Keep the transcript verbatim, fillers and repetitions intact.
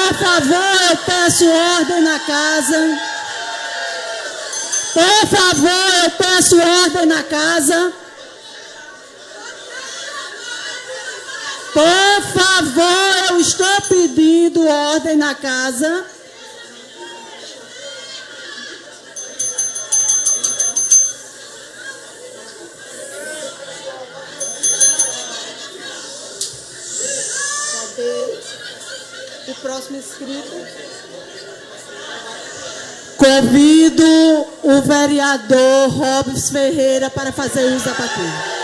Por favor, eu peço ordem na casa. Por favor, eu peço ordem na casa. Por favor, eu estou pedindo ordem na casa. Cadê o próximo inscrito? Convido o vereador Robson Ferreira para fazer uso da patrulha.